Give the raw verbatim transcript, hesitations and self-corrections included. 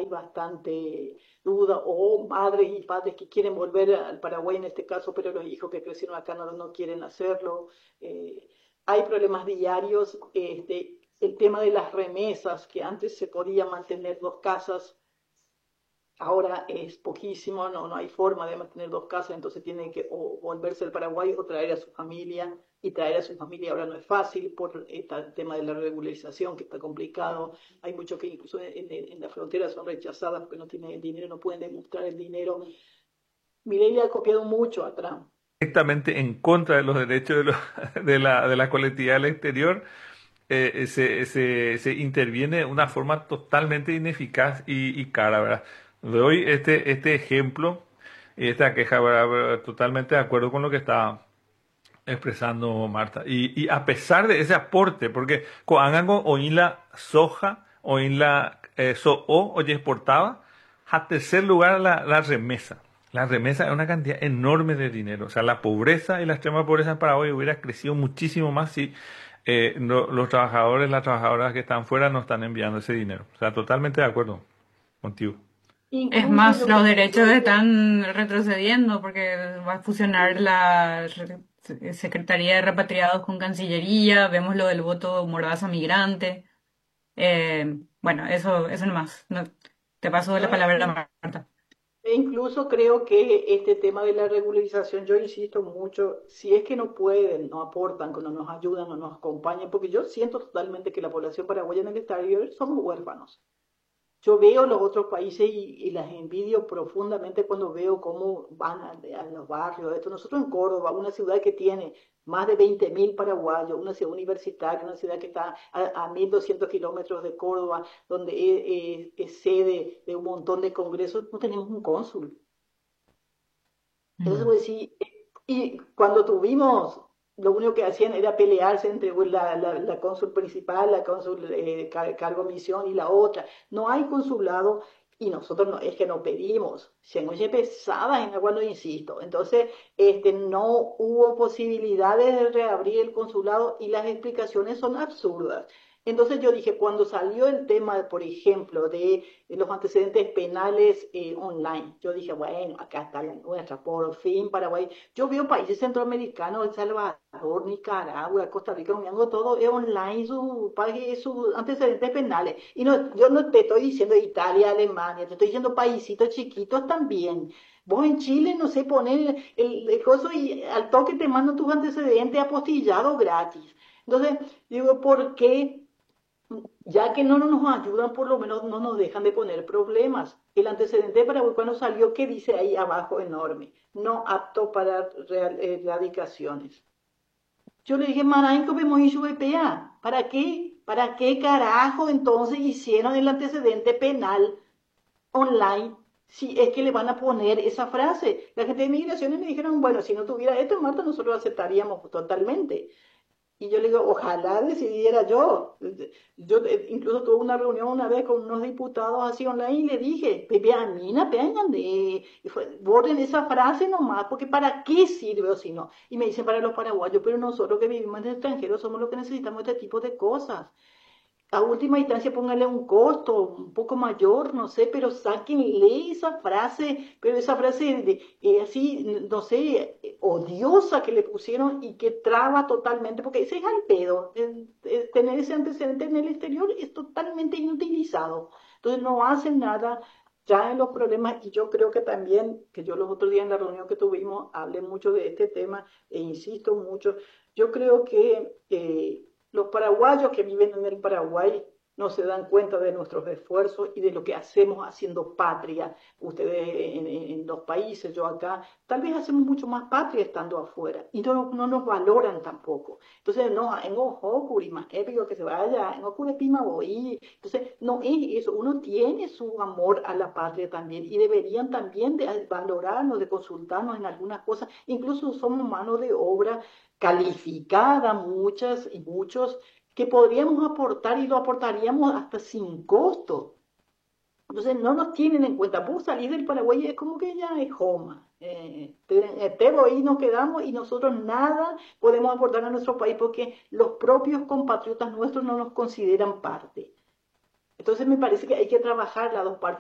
hay bastante duda, o madres y padres que quieren volver al Paraguay en este caso, pero los hijos que crecieron acá no, no quieren hacerlo. Eh, hay problemas diarios, este, el tema de las remesas, que antes se podía mantener dos casas, ahora es poquísimo, no, no hay forma de mantener dos casas, entonces tienen que o volverse al Paraguay o traer a su familia, y traer a su familia ahora no es fácil por este, el tema de la regularización, que está complicado. Hay muchos que incluso en, en, en la frontera son rechazadas porque no tienen el dinero, no pueden demostrar el dinero. Milei le ha copiado mucho a Trump. Directamente en contra de los derechos de, los- de la, de la colectividad del exterior, eh, se, se, se interviene de una forma totalmente ineficaz y, y cara, ¿verdad? Doy este, este ejemplo y esta queja, ¿verdad? Totalmente de acuerdo con lo que está expresando Marta. Y, y a pesar de ese aporte, porque coangango o en la soja o en la eh, so o oye exportaba, a tercer lugar la, la remesa. La remesa es una cantidad enorme de dinero. O sea, la pobreza y la extrema pobreza en Paraguay hubiera crecido muchísimo más si eh, no- los trabajadores, las trabajadoras que están fuera no están enviando ese dinero. O sea, totalmente de acuerdo contigo. Es Incluso más, yo los creo que derechos Georgia, están retrocediendo porque va a fusionar sí, la re- Secretaría de Repatriados con Cancillería, vemos lo del voto mordaza migrante. Eh, bueno, eso, eso nomás. No, te paso la no, palabra, Marta. e incluso creo que este tema de la regularización, yo insisto mucho, si es que no pueden, no aportan, no nos ayudan, no nos acompañan, porque yo siento totalmente que la población paraguaya en el exterior somos huérfanos. Yo veo los otros países y, y las envidio profundamente cuando veo cómo van a, a los barrios. Esto. Nosotros en Córdoba, una ciudad que tiene más de veinte mil paraguayos, una ciudad universitaria, una ciudad que está a, a mil doscientos kilómetros de Córdoba, donde es, es, es sede de un montón de congresos, no tenemos un cónsul. Entonces, Mm. pues sí, y cuando tuvimos, lo único que hacían era pelearse entre la, la, la cónsul principal, la cónsul eh, car cargo misión y la otra. No hay consulado y nosotros no, es que no pedimos. Se nos pesada en agua, no insisto. Entonces, este, no hubo posibilidades de reabrir el consulado y las explicaciones son absurdas. Entonces yo dije, cuando salió el tema, por ejemplo, de los antecedentes penales eh, online. Yo dije, bueno, acá está la nuestra, por fin Paraguay. Yo veo países centroamericanos, El Salvador, Nicaragua, Costa Rica, uniendo todo es online, sus su antecedentes penales. Y no, yo no te estoy diciendo Italia, Alemania, te estoy diciendo paísitos chiquitos también. Vos en Chile, no sé, poner el, el coso y al toque te mandan tus antecedentes apostillados gratis. Entonces, digo, ¿por qué? Ya que no nos ayudan, por lo menos no nos dejan de poner problemas. El antecedente de Paraguay cuando salió, ¿qué dice ahí abajo enorme? No apto para erradicaciones. Yo le dije, Maranco, vemos V P A. ¿Para qué? ¿Para qué carajo entonces hicieron el antecedente penal online si es que le van a poner esa frase? La gente de migraciones me dijeron, bueno, si no tuviera esto, Marta, nosotros aceptaríamos totalmente. Y yo le digo, ojalá decidiera yo. Yo eh, incluso tuve una reunión una vez con unos diputados así online y le dije, Pepe, a mí no vengan de, borren esa frase nomás, porque ¿para qué sirve o si no? Y me dicen para los paraguayos, pero nosotros que vivimos en el extranjero somos los que necesitamos este tipo de cosas. A última instancia póngale un costo un poco mayor, no sé, pero sáquenle esa frase, pero esa frase de, eh, así, no sé, eh, odiosa que le pusieron y que traba totalmente, porque ese es al pedo. Eh, eh, tener ese antecedente en el exterior es totalmente inutilizado. Entonces no hacen nada, traen los problemas y yo creo que también, que yo los otros días en la reunión que tuvimos hablé mucho de este tema e insisto mucho, yo creo que... Eh, los paraguayos que viven en el Paraguay no se dan cuenta de nuestros esfuerzos y de lo que hacemos haciendo patria. Ustedes en, en, en los países, yo acá, tal vez hacemos mucho más patria estando afuera y no, no nos valoran tampoco. Entonces, no, en Ojokuri, más épico que se vaya, en Okure Pima voy. Entonces, no es eso, uno tiene su amor a la patria también y deberían también de valorarnos, de consultarnos en algunas cosas. Incluso somos mano de obra calificada, muchas y muchos, que podríamos aportar y lo aportaríamos hasta sin costo. Entonces no nos tienen en cuenta. Vos salís del Paraguay y es como que ya es Joma. Eh, te, te ahí nos quedamos y nosotros nada podemos aportar a nuestro país porque los propios compatriotas nuestros no nos consideran parte. Entonces me parece que hay que trabajar las dos partes.